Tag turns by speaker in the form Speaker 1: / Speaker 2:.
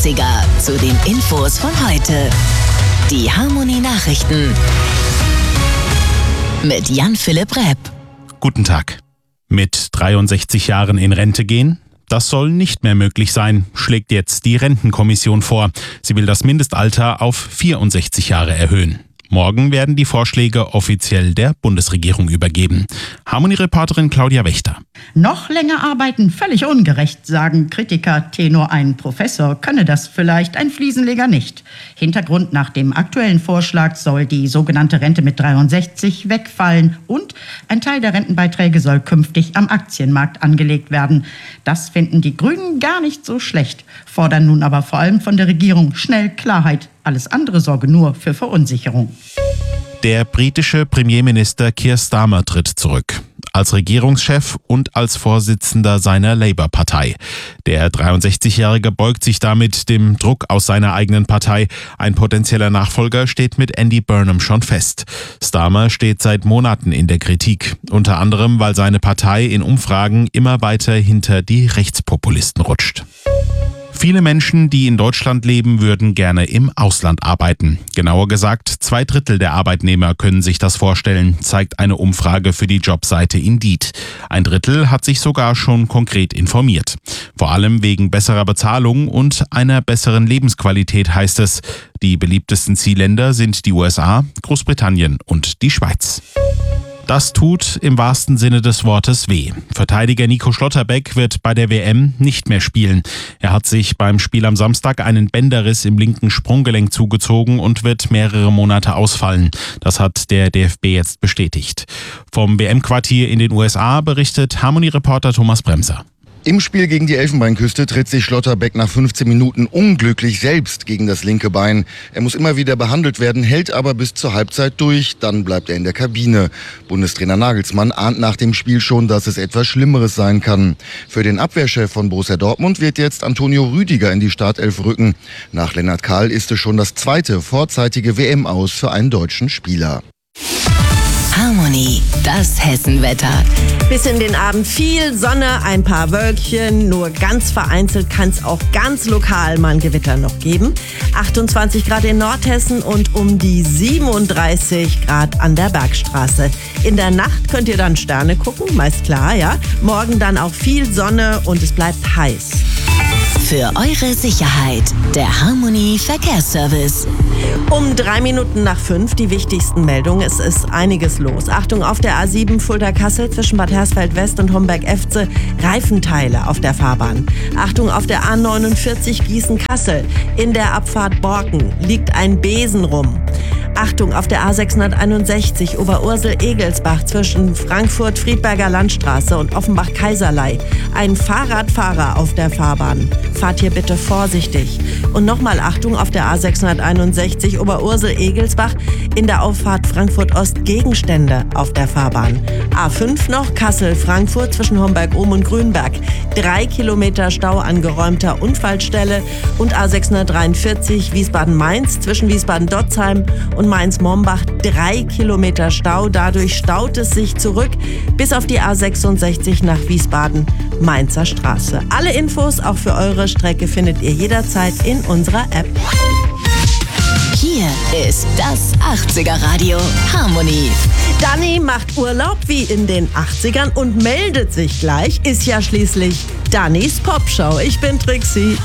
Speaker 1: 80er zu den Infos von heute. Die Harmony Nachrichten mit Jan-Philipp Repp.
Speaker 2: Guten Tag. Mit 63 Jahren in Rente gehen? Das soll nicht mehr möglich sein, schlägt jetzt die Rentenkommission vor. Sie will das Mindestalter auf 64 Jahre erhöhen. Morgen werden die Vorschläge offiziell der Bundesregierung übergeben. Harmony-Reporterin Claudia Wächter.
Speaker 3: Noch länger arbeiten, völlig ungerecht, sagen Kritiker. Tenor ein Professor könne das vielleicht, ein Fliesenleger nicht. Hintergrund: nach dem aktuellen Vorschlag soll die sogenannte Rente mit 63 wegfallen und ein Teil der Rentenbeiträge soll künftig am Aktienmarkt angelegt werden. Das finden die Grünen gar nicht so schlecht, fordern nun aber vor allem von der Regierung schnell Klarheit. Alles andere sorge nur für Verunsicherung.
Speaker 2: Der britische Premierminister Keir Starmer tritt zurück. Als Regierungschef und als Vorsitzender seiner Labour-Partei. Der 63-Jährige beugt sich damit dem Druck aus seiner eigenen Partei. Ein potenzieller Nachfolger steht mit Andy Burnham schon fest. Starmer steht seit Monaten in der Kritik. Unter anderem, weil seine Partei in Umfragen immer weiter hinter die Rechtspopulisten rutscht. Viele Menschen, die in Deutschland leben, würden gerne im Ausland arbeiten. Genauer gesagt, 2/3 der Arbeitnehmer können sich das vorstellen, zeigt eine Umfrage für die Jobseite Indeed. 1/3 hat sich sogar schon konkret informiert. Vor allem wegen besserer Bezahlung und einer besseren Lebensqualität, heißt es. Die beliebtesten Zielländer sind die USA, Großbritannien und die Schweiz. Das tut im wahrsten Sinne des Wortes weh. Verteidiger Nico Schlotterbeck wird bei der WM nicht mehr spielen. Er hat sich beim Spiel am Samstag einen Bänderriss im linken Sprunggelenk zugezogen und wird mehrere Monate ausfallen. Das hat der DFB jetzt bestätigt. Vom WM-Quartier in den USA berichtet Harmony-Reporter Thomas Bremser.
Speaker 4: Im Spiel gegen die Elfenbeinküste tritt sich Schlotterbeck nach 15 Minuten unglücklich selbst gegen das linke Bein. Er muss immer wieder behandelt werden, hält aber bis zur Halbzeit durch. Dann bleibt er in der Kabine. Bundestrainer Nagelsmann ahnt nach dem Spiel schon, dass es etwas Schlimmeres sein kann. Für den Abwehrchef von Borussia Dortmund wird jetzt Antonio Rüdiger in die Startelf rücken. Nach Lennart Kahl ist es schon das zweite vorzeitige WM-Aus für einen deutschen Spieler.
Speaker 1: Harmony, das Hessenwetter.
Speaker 5: Bis in den Abend viel Sonne, ein paar Wölkchen, nur ganz vereinzelt kann es auch ganz lokal mal ein Gewitter noch geben. 28 Grad in Nordhessen und um die 37 Grad an der Bergstraße. In der Nacht könnt ihr dann Sterne gucken, meist klar, ja. Morgen dann auch viel Sonne und es bleibt heiß.
Speaker 1: Für eure Sicherheit, der Harmony Verkehrsservice.
Speaker 5: Um 3 Minuten nach 5 die wichtigsten Meldungen. Es ist einiges los. Achtung, auf der A7 Fulda-Kassel zwischen Bad Hersfeld-West und Homberg-Efze Reifenteile auf der Fahrbahn. Achtung, auf der A49 Gießen-Kassel in der Abfahrt Borken liegt ein Besen rum. Achtung, auf der A661 Oberursel-Egelsbach zwischen Frankfurt-Friedberger Landstraße und Offenbach-Kaiserlei. Ein Fahrradfahrer auf der Fahrbahn. Fahrt hier bitte vorsichtig. Und nochmal Achtung, auf der A661 Oberursel-Egelsbach in der Auffahrt Frankfurt-Ost Gegenstände auf der Fahrbahn. A5 noch Kassel-Frankfurt zwischen Homberg-Ohm und Grünberg. 3 Kilometer Stau an geräumter Unfallstelle. Und A643 Wiesbaden-Mainz zwischen Wiesbaden-Dotzheim und Mainz-Mombach 3 Kilometer Stau. Dadurch staut es sich zurück bis auf die A66 nach Wiesbaden-Mainzer Straße. Alle Infos auch für eure Strecke findet ihr jederzeit in unserer App.
Speaker 1: Hier ist das 80er Radio Harmony.
Speaker 5: Dani macht Urlaub wie in den 80ern und meldet sich gleich. Ist ja schließlich Dannys Popshow. Ich bin Trixie.